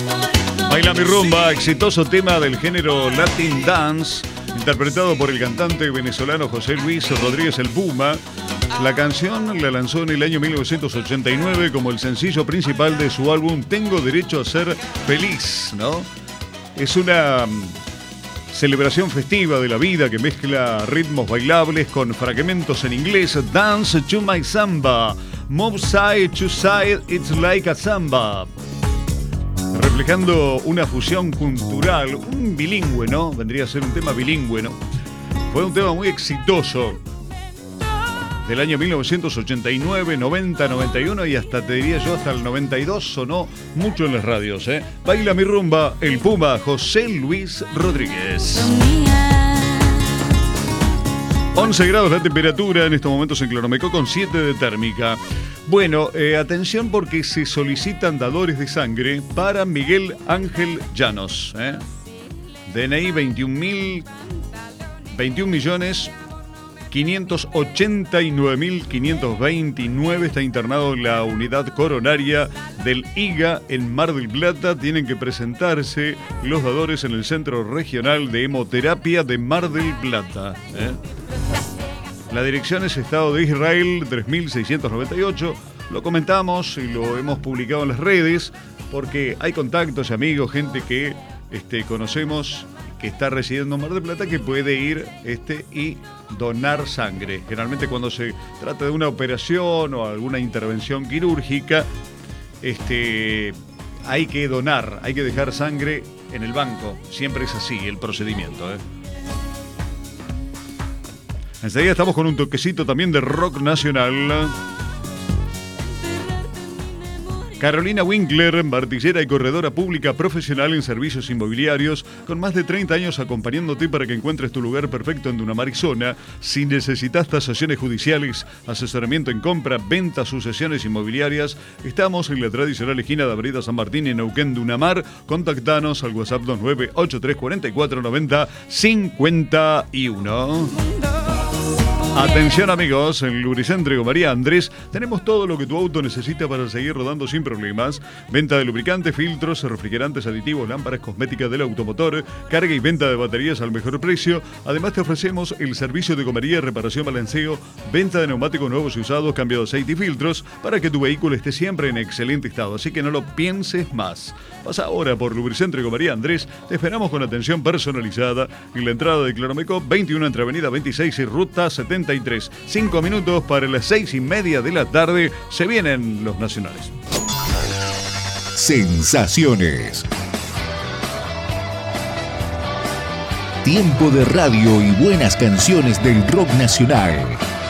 Baila mi rumba, exitoso tema del género Latin Dance, interpretado por el cantante venezolano José Luis Rodríguez el Puma. La canción la lanzó en el año 1989 como el sencillo principal de su álbum Tengo Derecho a Ser Feliz, ¿no? Es una celebración festiva de la vida que mezcla ritmos bailables con fragmentos en inglés. Dance to my samba, move side to side, it's like a samba. Reflejando una fusión cultural, un bilingüe, ¿no? Vendría a ser un tema bilingüe, ¿no? Fue un tema muy exitoso del año 1989, 90, 91 y hasta, te diría yo, hasta el 92 sonó mucho en las radios, ¿eh? Baila mi rumba, el Puma, José Luis Rodríguez. 11 grados la temperatura en estos momentos en Cloromeco con 7 de térmica. Bueno, atención porque se solicitan dadores de sangre para Miguel Ángel Llanos. DNI 21.589.529. Está internado en la unidad coronaria del IGA en Mar del Plata. Tienen que presentarse los dadores en el Centro Regional de Hemoterapia de Mar del Plata. La dirección es Estado de Israel 3698. Lo comentamos y lo hemos publicado en las redes porque hay contactos y amigos, gente que conocemos que está residiendo en Mar del Plata que puede ir y donar sangre. Generalmente cuando se trata de una operación o alguna intervención quirúrgica, hay que donar, hay que dejar sangre en el banco. Siempre es así el procedimiento, Enseguida estamos con un toquecito también de rock nacional. Carolina Winkler, martillera y corredora pública profesional en servicios inmobiliarios, con más de 30 años acompañándote para que encuentres tu lugar perfecto en Dunamar y zona. Si necesitas tasaciones judiciales, asesoramiento en compra, venta, sucesiones inmobiliarias, estamos en la tradicional esquina de Avenida San Martín en Neuquén, Dunamar. Contactanos al WhatsApp 2983449051. Atención amigos, en Lubricentro María Andrés tenemos todo lo que tu auto necesita para seguir rodando sin problemas. Venta de lubricantes, filtros, refrigerantes, aditivos, lámparas, cosméticas del automotor, carga y venta de baterías al mejor precio. Además te ofrecemos el servicio de gomería, reparación, balanceo, venta de neumáticos nuevos y usados, cambio de aceite y filtros para que tu vehículo esté siempre en excelente estado. Así que no lo pienses más. Pasa ahora por Lubricentro María Andrés. Te esperamos con atención personalizada en la entrada de Cloromeco 21 entre Avenida 26 y Ruta 73. 5 minutos para las 6:30 de la tarde. Se vienen los nacionales. Sensaciones. Tiempo de radio y buenas canciones del rock nacional.